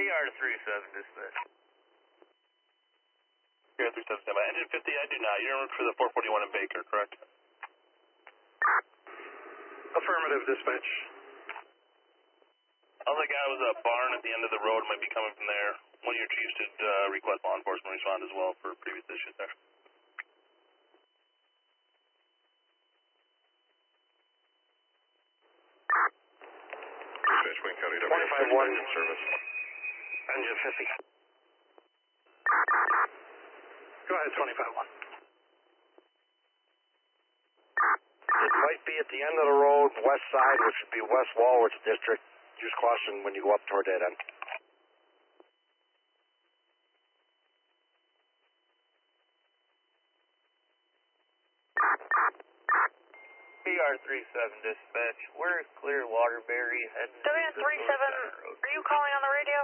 BR37 dispatch. BR37 standby. Engine 50, I do not. You're in route for the 441 in Baker, correct? Affirmative, dispatch. All I got was a barn at the end of the road, might be coming from there. One of your chiefs should request law enforcement respond as well for previous issues there. Dispatch, Wayne County, 25-1 service. Engine 50. Go ahead, 25-1. It might be at the end of the road, west side, which would be West Walworth District. Use caution when you go up toward that end. BR37 dispatch. Where's Clear Waterbury heading? WN37, are you calling on the radio?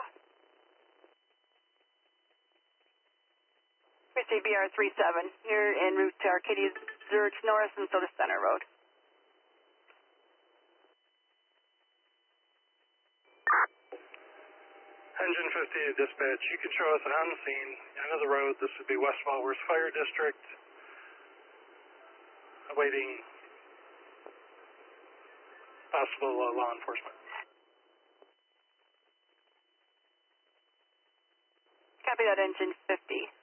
We see BR37. You're en route to Arcadia, Zurich North, and Soda Center Road. Engine 50 dispatch, you can show us on the scene, end of the road. This would be West Walworth Fire District. Awaiting possible law enforcement. Copy that, Engine 50.